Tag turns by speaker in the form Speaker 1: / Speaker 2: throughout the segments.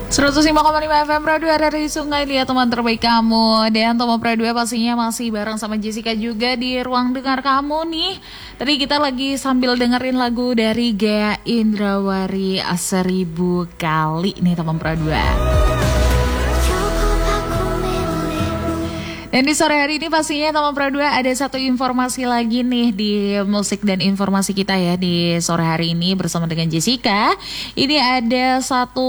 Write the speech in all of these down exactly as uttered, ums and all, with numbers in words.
Speaker 1: seratus lima koma lima F M Radio dari Sungai Liat, teman terbaik kamu. Dan teman Radio pastinya masih bareng sama Jessica juga di ruang dengar kamu nih. Tadi kita lagi sambil dengerin lagu dari Gea Indrawari Seribu Kali nih teman Radio. Dan di sore hari ini pastinya teman Pradua ada satu informasi lagi nih di musik dan informasi kita ya di sore hari ini bersama dengan Jessica. Ini ada satu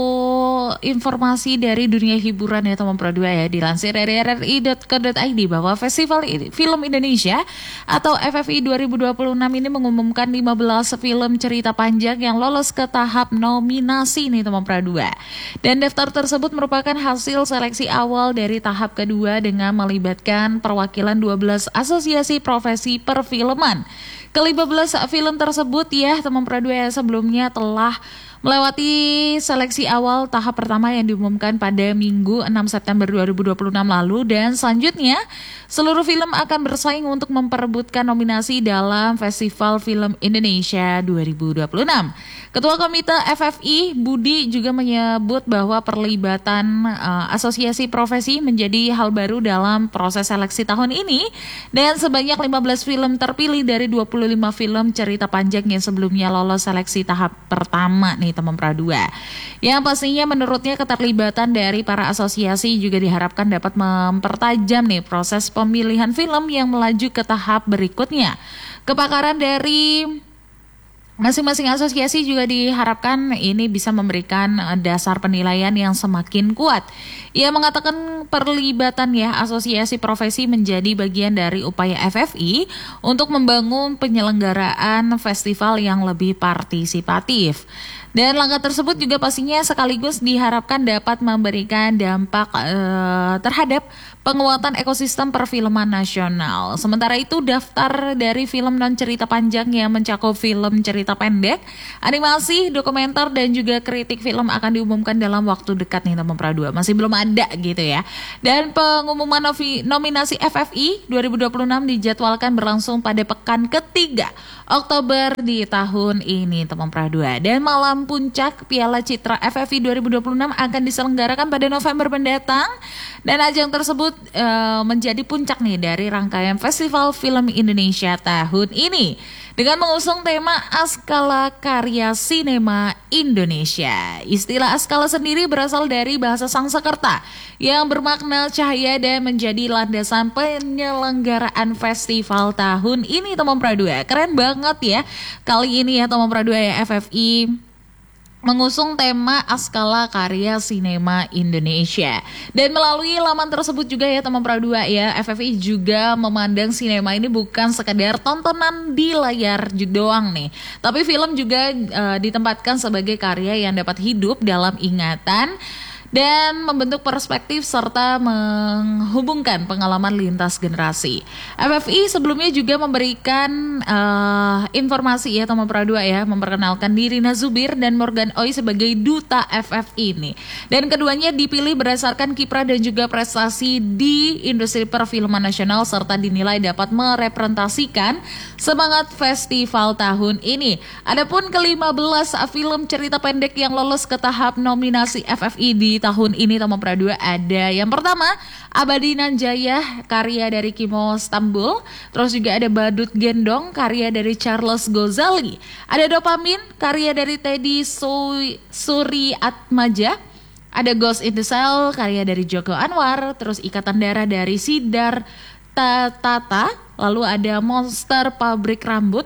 Speaker 1: informasi dari dunia hiburan ya teman Pradua ya, dilansir dari r r i dot co dot i d bahwa Festival Film Indonesia atau F F I dua ribu dua puluh enam ini mengumumkan lima belas film cerita panjang yang lolos ke tahap nominasi nih teman Pradua. Dan daftar tersebut merupakan hasil seleksi awal dari tahap kedua dengan melibatkan perwakilan dua belas asosiasi profesi perfilman. Kelima belas film tersebut ya teman Pradua sebelumnya telah melewati seleksi awal tahap pertama yang diumumkan pada Minggu enam September dua ribu dua puluh enam lalu, dan selanjutnya seluruh film akan bersaing untuk memperebutkan nominasi dalam Festival Film Indonesia dua ribu dua puluh enam. Ketua Komite F F I Budi juga menyebut bahwa perlibatan uh, asosiasi profesi menjadi hal baru dalam proses seleksi tahun ini, dan sebanyak lima belas film terpilih dari dua puluh lima film cerita panjang yang sebelumnya lolos seleksi tahap pertama nih teman Pradua. Yang pastinya menurutnya keterlibatan dari para asosiasi juga diharapkan dapat mempertajam nih proses pemilihan film yang melaju ke tahap berikutnya. Kepakaran dari masing-masing asosiasi juga diharapkan ini bisa memberikan dasar penilaian yang semakin kuat. Ia mengatakan perlibatan ya asosiasi profesi menjadi bagian dari upaya F F I untuk membangun penyelenggaraan festival yang lebih partisipatif. Dan langkah tersebut juga pastinya sekaligus diharapkan dapat memberikan dampak eh, terhadap penguatan ekosistem perfilman nasional. Sementara itu daftar dari film non cerita panjang yang mencakup film cerita pendek, animasi, dokumenter, dan juga kritik film akan diumumkan dalam waktu dekat nih teman Pradua. Masih belum ada gitu ya. Dan pengumuman novi, nominasi F F I dua ribu dua puluh enam dijadwalkan berlangsung pada pekan ketiga Oktober di tahun ini teman Pradua. Dan malam puncak Piala Citra F F I dua ribu dua puluh enam akan diselenggarakan pada November mendatang, dan ajang tersebut e, menjadi puncak nih dari rangkaian Festival Film Indonesia tahun ini dengan mengusung tema Askala Karya Sinema Indonesia. Istilah Askala sendiri berasal dari bahasa Sangsekerta yang bermakna cahaya dan menjadi landasan penyelenggaraan festival tahun ini teman Pradua. Keren banget ya kali ini ya teman Pradua ya, F F I mengusung tema Askala Karya Sinema Indonesia. Dan melalui laman tersebut juga ya teman Pradua ya, F F I juga memandang sinema ini bukan sekedar tontonan di layar doang nih, tapi film juga uh, ditempatkan sebagai karya yang dapat hidup dalam ingatan dan membentuk perspektif serta menghubungkan pengalaman lintas generasi. F F I sebelumnya juga memberikan uh, informasi ya teman Pradua ya, memperkenalkan Nirina Zubir dan Morgan Oey sebagai duta F F I ini. Dan keduanya dipilih berdasarkan kiprah dan juga prestasi di industri perfilman nasional serta dinilai dapat merepresentasikan semangat festival tahun ini. Adapun kelima belas film cerita pendek yang lolos ke tahap nominasi F F I di tahun ini teman Pradua ada yang pertama Abadi Nan Jaya karya dari Kimo Stambul, terus juga ada Badut Gendong karya dari Charles Gozali, ada Dopamin karya dari Teddy Suri Atmaja, ada Ghost in the Cell karya dari Joko Anwar, terus Ikatan Darah dari Sidar Tata, lalu ada Monster Pabrik Rambut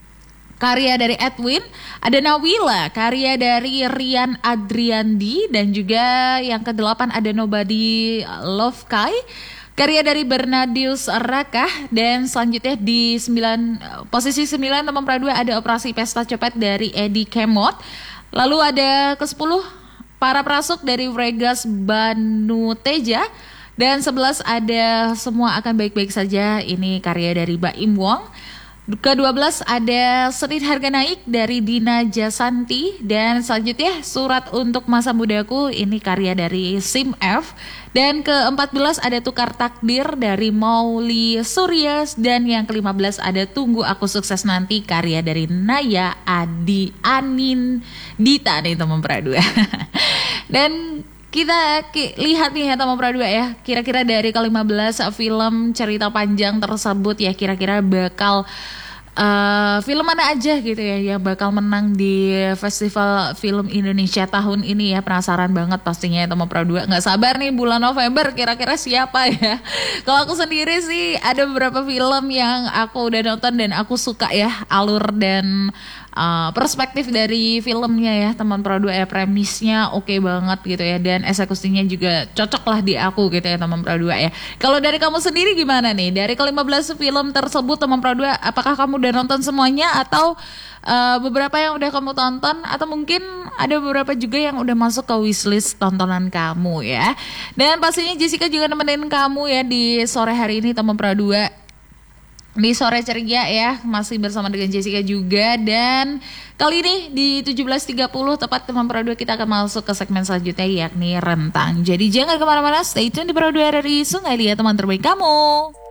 Speaker 1: karya dari Edwin, ada Nawila karya dari Rian Adriandi, dan juga yang kedelapan ada Nobody Love Kai karya dari Bernadius Rakah. Dan selanjutnya di sembilan, posisi sembilan teman Pradua ada Operasi Pesta Copet dari Edi Kemot, lalu ada ke sepuluh Para Prasuk dari Vregas Banu Teja, dan sebelas ada Semua Akan Baik-Baik Saja, ini karya dari Baim Wong. Ke dua belas ada Senin Harga Naik dari Dina Jasanti, dan selanjutnya Surat Untuk Masa Mudaku, ini karya dari Sim F. Dan ke empat belas ada Tukar Takdir dari Mauli Surya, dan yang ke lima belas ada Tunggu Aku Sukses Nanti karya dari Naya Adi Anin Dita nih teman Pradua. Dan kita ki- lihat nih ya teman Pradua ya, kira-kira dari ke lima belas film cerita panjang tersebut ya kira-kira bakal uh, film mana aja gitu ya yang bakal menang di Festival Film Indonesia tahun ini ya. Penasaran banget pastinya ya teman Pradua, nggak sabar nih bulan November kira-kira siapa ya. Kalau aku sendiri sih ada beberapa film yang aku udah nonton dan aku suka ya alur dan Uh, perspektif dari filmnya ya teman Pradua ya, premisnya oke okay banget gitu ya dan eksekusinya juga cocok lah di aku gitu ya teman Pradua ya. Kalau dari kamu sendiri gimana nih? Dari ke lima belas film tersebut teman Pradua, apakah kamu udah nonton semuanya atau uh, beberapa yang udah kamu tonton atau mungkin ada beberapa juga yang udah masuk ke wishlist tontonan kamu ya. Dan pastinya Jessica juga nemenin kamu ya di sore hari ini teman Pradua. Di sore ceria ya, masih bersama dengan Jessica juga. Dan kali ini di tujuh belas tiga puluh tepat teman Pradua kita akan masuk ke segmen selanjutnya yakni Rentang. Jadi jangan kemana-mana, stay tune di Pradua R R I Sungai Liat, teman terbaik kamu.